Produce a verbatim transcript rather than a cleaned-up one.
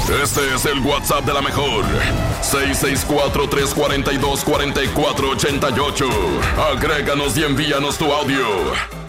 Este es el WhatsApp de la mejor. seis seis cuatro, tres cuatro dos, cuatro cuatro ocho ocho. Agréganos y envíanos tu audio.